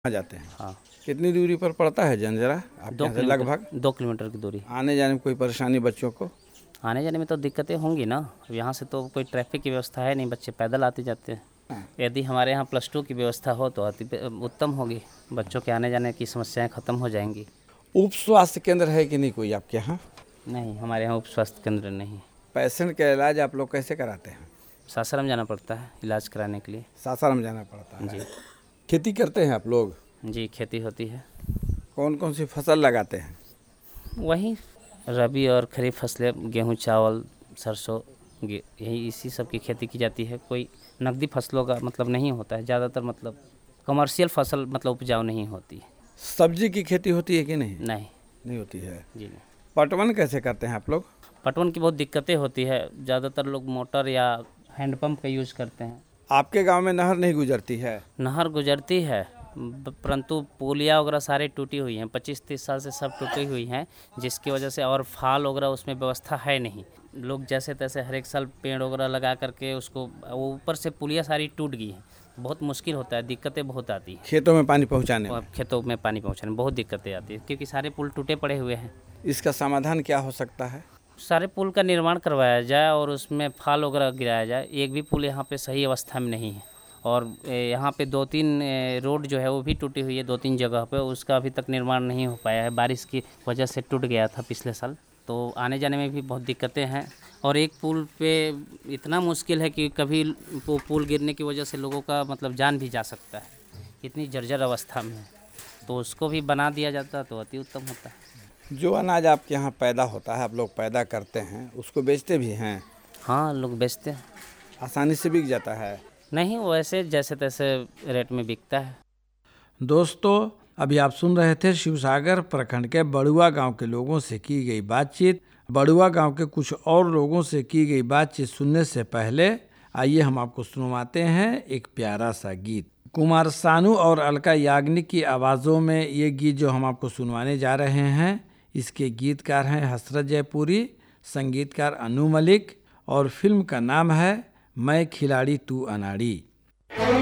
आ जाते हैं। हाँ, कितनी दूरी पर पड़ता है जंजरा आपके 2 यहाँ से? किलोमीटर लगभग 2 किलोमीटर की दूरी। आने जाने में कोई परेशानी बच्चों को? आने जाने में तो दिक्कतें होंगी ना, यहाँ से तो कोई ट्रैफिक की व्यवस्था है नहीं, बच्चे पैदल आते जाते हैं। यदि हमारे यहाँ +2 की व्यवस्था हो तो अति उत्तम होगी, बच्चों के आने जाने की समस्याएं खत्म हो जाएंगी। उप स्वास्थ्य केंद्र है कि नहीं कोई आपके यहाँ? नहीं, हमारे यहाँ उप स्वास्थ्य केंद्र नहीं। पेशेंट का इलाज आप लोग कैसे कराते हैं? सासाराम जाना पड़ता है इलाज कराने के लिए। सासाराम जाना पड़ता है। जी खेती करते हैं आप लोग? जी, खेती होती है। कौन कौन सी फसल लगाते हैं? वही रबी और खरीफ फसलें, गेहूँ, चावल, सरसों, यही इसी सब की खेती की जाती है। कोई नकदी फसलों का मतलब नहीं होता है ज़्यादातर, मतलब कमर्शियल फसल मतलब उपजाऊ नहीं होती है। सब्जी की खेती होती है कि नहीं? नहीं नहीं होती है। जी नहीं। पटवन कैसे करते हैं आप लोग? पटवन की बहुत दिक्कतें होती है, ज़्यादातर लोग मोटर या हैंडपम्प का यूज़ करते हैं। आपके गांव में नहर नहीं गुजरती है? नहर गुजरती है, परंतु पुलिया वगैरह सारी टूटी हुई हैं, 25-30 साल से सब टूटी हुई हैं, जिसकी वजह से, और फाल वगैरह उसमें व्यवस्था है नहीं। लोग जैसे तैसे हर एक साल पेड़ वगैरह लगा करके उसको, वो ऊपर से पुलिया सारी टूट गई है, बहुत मुश्किल होता है, दिक्कतें बहुत आती हैं। खेतों में पानी पहुंचाने में? और खेतों में पानी पहुँचाने में बहुत दिक्कतें आती है, क्योंकि सारे पुल टूटे पड़े हुए हैं। इसका समाधान क्या हो सकता है? सारे पुल का निर्माण करवाया जाए और उसमें फाल वगैरह गिराया जाए। एक भी पुल यहाँ पे सही अवस्था में नहीं है, और यहाँ पे 2-3 रोड जो है वो भी टूटी हुई है 2-3 जगह पे, उसका अभी तक निर्माण नहीं हो पाया है। बारिश की वजह से टूट गया था पिछले साल, तो आने जाने में भी बहुत दिक्कतें हैं। और एक पुल पे इतना मुश्किल है कि कभी वो पुल गिरने की वजह से लोगों का मतलब जान भी जा सकता है, इतनी जर्जर अवस्था में है। तो उसको भी बना दिया जाता तो अति उत्तम होता है। जो अनाज आपके यहाँ पैदा होता है, आप लोग पैदा करते हैं, उसको बेचते भी हैं? हाँ, लोग बेचते हैं। आसानी से बिक जाता है? नहीं, वैसे जैसे तैसे रेट में बिकता है। दोस्तों, अभी आप सुन रहे थे शिवसागर प्रखंड के बड़ुआ गांव के लोगों से की गई बातचीत। बड़ुआ गांव के कुछ और लोगों से की गई बातचीत सुनने से पहले आइए हम आपको सुनवाते हैं एक प्यारा सा गीत। कुमार सानू और अलका याग्निक की आवाज़ों में ये गीत जो हम आपको सुनवाने जा रहे हैं, इसके गीतकार हैं हसरत जयपुरी, संगीतकार अनु मलिक, और फिल्म का नाम है मैं खिलाड़ी तू अनाड़ी।